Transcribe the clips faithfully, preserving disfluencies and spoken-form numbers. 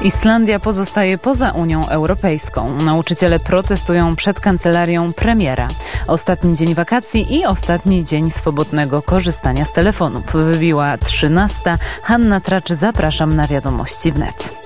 Islandia pozostaje poza Unią Europejską. Nauczyciele protestują przed kancelarią premiera. Ostatni dzień wakacji i ostatni dzień swobodnego korzystania z telefonów. Wybiła trzynasta. Hanna Tracz, zapraszam na Wiadomości wnet.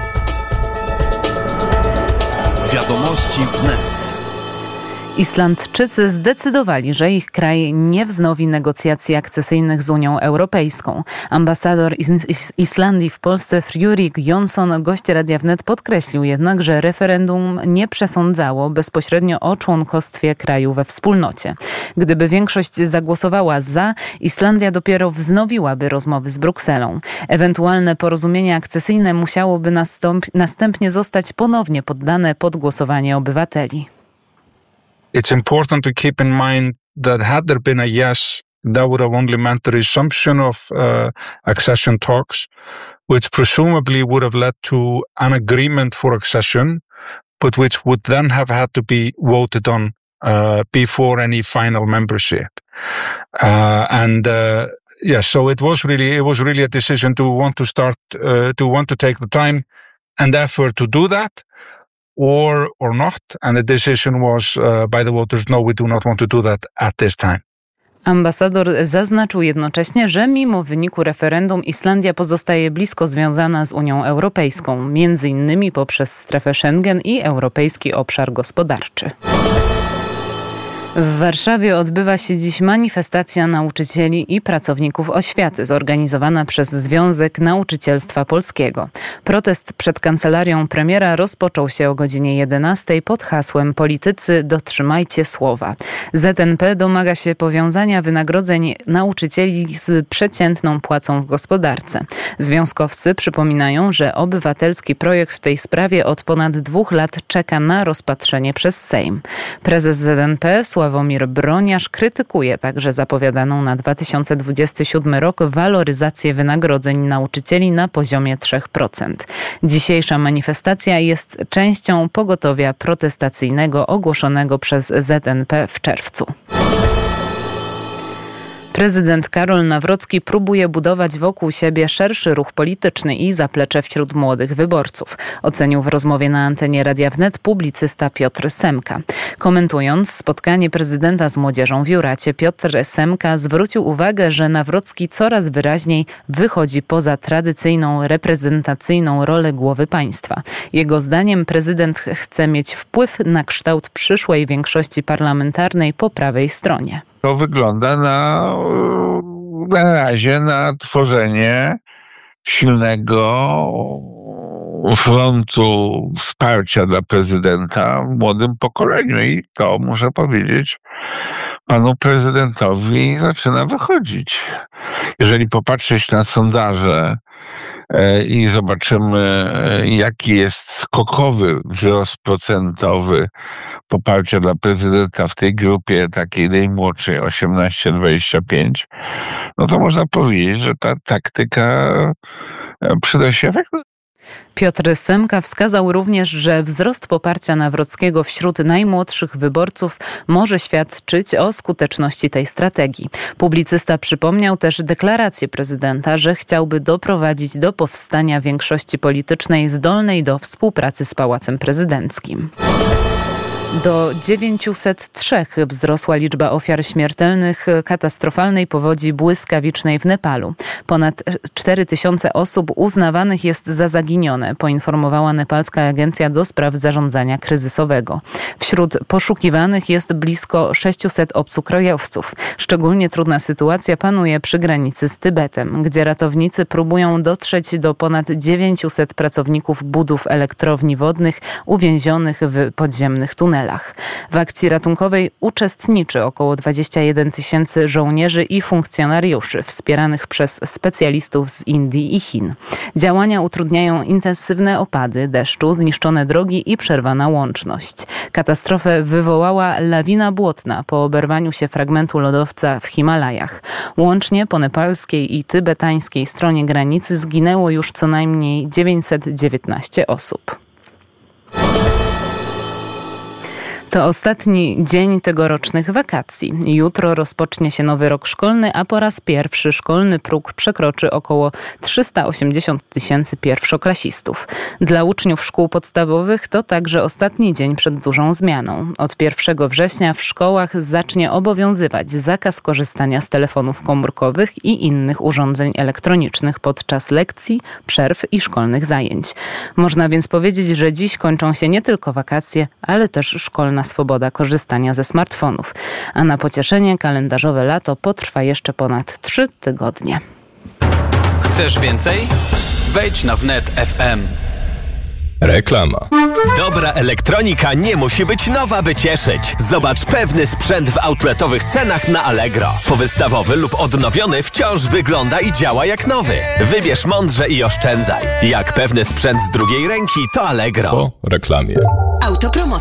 Wiadomości wnet. Islandczycy zdecydowali, że ich kraj nie wznowi negocjacji akcesyjnych z Unią Europejską. Ambasador Is- Islandii w Polsce Friðrik Jónsson, gość Radia Wnet, podkreślił jednak, że referendum nie przesądzało bezpośrednio o członkostwie kraju we wspólnocie. Gdyby większość zagłosowała za, Islandia dopiero wznowiłaby rozmowy z Brukselą. Ewentualne porozumienie akcesyjne musiałoby nastąp- następnie zostać ponownie poddane pod głosowanie obywateli. It's important to keep in mind that had there been a yes, that would have only meant the resumption of uh, accession talks, which presumably would have led to an agreement for accession, but which would then have had to be voted on uh, before any final membership. Uh, and uh, yeah, so it was really it was really a decision to want to start uh, to want to take the time and effort to do that. Or or not, and the decision was uh, by the voters, no, we do not want to do that at this time. Ambasador zaznaczył jednocześnie, że mimo wyniku referendum Islandia pozostaje blisko związana z Unią Europejską, między innymi poprzez strefę Schengen i Europejski Obszar Gospodarczy. W Warszawie odbywa się dziś manifestacja nauczycieli i pracowników oświaty zorganizowana przez Związek Nauczycielstwa Polskiego. Protest przed kancelarią premiera rozpoczął się o godzinie jedenastej pod hasłem „Politycy, dotrzymajcie słowa”. Z N P domaga się powiązania wynagrodzeń nauczycieli z przeciętną płacą w gospodarce. Związkowcy przypominają, że obywatelski projekt w tej sprawie od ponad dwóch lat czeka na rozpatrzenie przez Sejm. Prezes Z N P Sławomir Broniarz krytykuje także zapowiadaną na dwa tysiące dwudziesty siódmy rok waloryzację wynagrodzeń nauczycieli na poziomie trzy procent. Dzisiejsza manifestacja jest częścią pogotowia protestacyjnego ogłoszonego przez Z N P w czerwcu. Prezydent Karol Nawrocki próbuje budować wokół siebie szerszy ruch polityczny i zaplecze wśród młodych wyborców. Ocenił w rozmowie na antenie Radia Wnet publicysta Piotr Semka. Komentując spotkanie prezydenta z młodzieżą w Juracie, Piotr Semka zwrócił uwagę, że Nawrocki coraz wyraźniej wychodzi poza tradycyjną, reprezentacyjną rolę głowy państwa. Jego zdaniem prezydent chce mieć wpływ na kształt przyszłej większości parlamentarnej po prawej stronie. To wygląda na, na razie na tworzenie silnego frontu wsparcia dla prezydenta w młodym pokoleniu i to, muszę powiedzieć, panu prezydentowi zaczyna wychodzić. Jeżeli popatrzeć na sondaże i zobaczymy, jaki jest skokowy wzrost procentowy poparcia dla prezydenta w tej grupie takiej najmłodszej, osiemnaście dwadzieścia pięć, no to można powiedzieć, że ta taktyka przyda się efektem. Piotr Semka wskazał również, że wzrost poparcia Nawrockiego wśród najmłodszych wyborców może świadczyć o skuteczności tej strategii. Publicysta przypomniał też deklarację prezydenta, że chciałby doprowadzić do powstania większości politycznej zdolnej do współpracy z Pałacem Prezydenckim. Do dziewięćset trzy wzrosła liczba ofiar śmiertelnych katastrofalnej powodzi błyskawicznej w Nepalu. Ponad cztery tysiące osób uznawanych jest za zaginione, poinformowała nepalska agencja do spraw zarządzania kryzysowego. Wśród poszukiwanych jest blisko sześciuset obcokrajowców. Szczególnie trudna sytuacja panuje przy granicy z Tybetem, gdzie ratownicy próbują dotrzeć do ponad dziewięciuset pracowników budów elektrowni wodnych uwięzionych w podziemnych tunelach. W akcji ratunkowej uczestniczy około dwadzieścia jeden tysięcy żołnierzy i funkcjonariuszy wspieranych przez specjalistów z Indii i Chin. Działania utrudniają intensywne opady deszczu, zniszczone drogi i przerwana łączność. Katastrofę wywołała lawina błotna po oberwaniu się fragmentu lodowca w Himalajach. Łącznie po nepalskiej i tybetańskiej stronie granicy zginęło już co najmniej dziewięćset dziewiętnaście osób. To ostatni dzień tegorocznych wakacji. Jutro rozpocznie się nowy rok szkolny, a po raz pierwszy szkolny próg przekroczy około trzysta osiemdziesiąt tysięcy pierwszoklasistów. Dla uczniów szkół podstawowych to także ostatni dzień przed dużą zmianą. Od pierwszego września w szkołach zacznie obowiązywać zakaz korzystania z telefonów komórkowych i innych urządzeń elektronicznych podczas lekcji, przerw i szkolnych zajęć. Można więc powiedzieć, że dziś kończą się nie tylko wakacje, ale też szkolna swoboda korzystania ze smartfonów. A na pocieszenie kalendarzowe lato potrwa jeszcze ponad trzy tygodnie. Chcesz więcej? Wejdź na wnet kropka ef em. Reklama. Dobra elektronika nie musi być nowa, by cieszyć. Zobacz pewny sprzęt w outletowych cenach na Allegro. Powystawowy lub odnowiony wciąż wygląda i działa jak nowy. Wybierz mądrze i oszczędzaj. Jak pewny sprzęt z drugiej ręki, to Allegro. Po reklamie. Autopromocja.